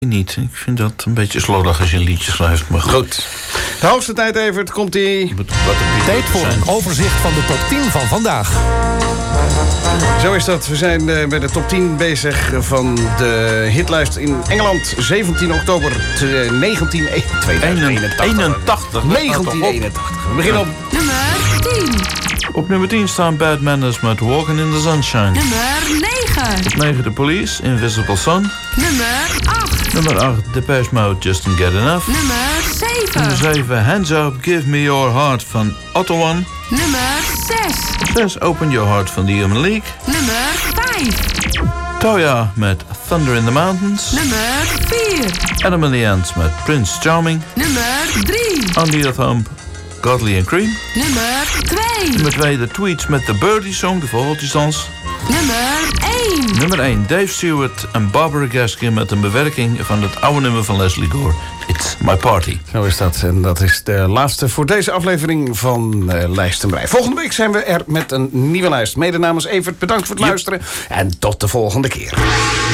Niet. Ik vind dat een beetje slordig als je een liedje schrijft. Maar goed. De hoogste tijd, Evert, komt-ie. Tijd voor een overzicht van de top 10 van vandaag. Zo is dat. We zijn bij de top 10 bezig van de hitlijst in Engeland. 17 oktober 1981. We beginnen op nummer 10. Op nummer 10 staan Bad Manners met Walking in the Sunshine. Nummer 9. Op 9 The Police, Invisible Sun. Nummer 8. Nummer 8 Depeche Mode, Just Don't Get Enough. Nummer 7. Nummer 7 Hands Up, Give Me Your Heart van Otto One. Nummer 6. 6 Open Your Heart van The Human League. Nummer 5. Toya met Thunder in the Mountains. Nummer 4. Adam and the Ants met Prince Charming. Nummer 3. Andy the Thumb, Godly and Cream. Nummer 2. Nummer 2 The Tweets met de Birdie Song, de vogeltjesdans. Nummer 1. Nummer 1 Dave Stewart en Barbara Gaskin met een bewerking van het oude nummer van Leslie Gore. It's My Party. Zo is dat. En dat is de laatste voor deze aflevering van Lijstenbrei. Volgende week zijn we er met een nieuwe lijst. Mede namens Evert, bedankt voor het luisteren. En tot de volgende keer.